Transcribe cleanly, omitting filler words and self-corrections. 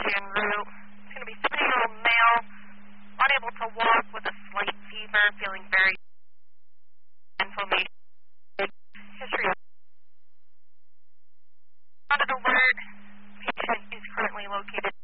en route. It's going to be 3-year-old male, unable to walk with a slight fever, feeling very inflammation. History of alert. Patient is currently located